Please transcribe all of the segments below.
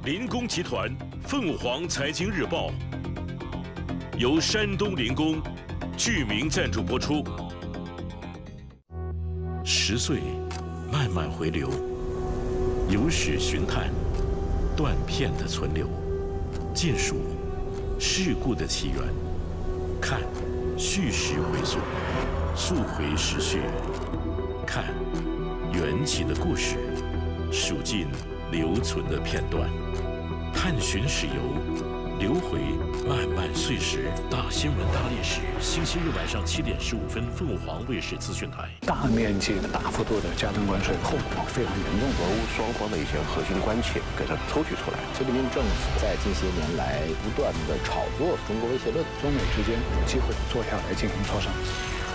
林工集团凤凰财经日报由山东林工剧名赞助播出。10岁，慢慢回流，有史寻探，断片的存留，见数事故的起源，看叙事回溯，溯回时序，看缘起的故事，数尽留存的片段，探寻史游，流回漫漫岁时。大新闻大历史，星期日晚上7点15分，凤凰卫视资讯台。 大面积的、大幅度的加征关税，后果非常严重。 俄乌双方的一些核心关切给它抽取出来。 习近平政府在近些年来不断的炒作中国威胁论， 中美之间有机会坐下来进行磋商。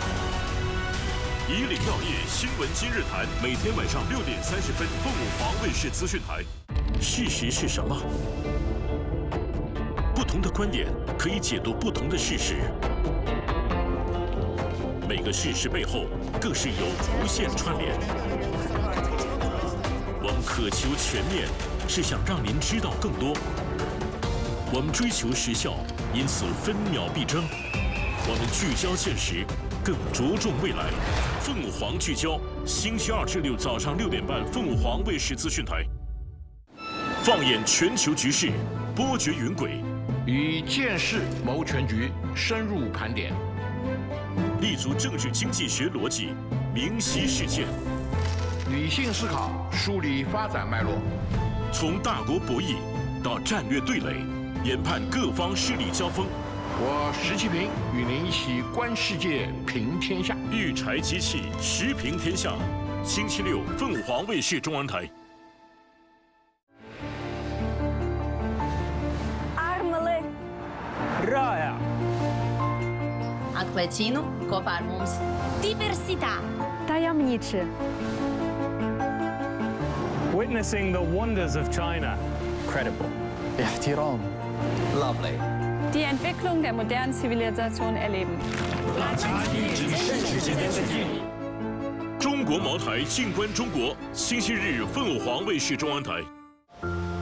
以岭药业新闻今日谈，每天晚上6点30分，凤凰卫视资讯台。事实是什么？不同的观点可以解读不同的事实，每个事实背后更是有无限串联。我们渴求全面，是想让您知道更多。我们追求时效，因此分秒必争。我们聚焦现实，更着重未来。凤凰聚焦，星期2至6早上6点半，凤凰卫视资讯台。放眼全球局势，波谲云诡， 以见识谋全局，深入盘点， 立足政治经济学逻辑，明晰事件， 理性思考，梳理发展脉络， 从大国博弈到战略对垒，研判各方势力交锋。 我石其平与您一起观世界，评天下。 育才机器，时评天下。星期6，凤凰卫视中文台。 Raya. Acquaccino, Coparmums. Diversità. Tajemniczy. Witnessing the wonders of China. Credible. Ihtiram. Lovely. Die Entwicklung der modernen Zivilisation erleben. 中国茅台静观中国，星期日凤凰卫视中文台。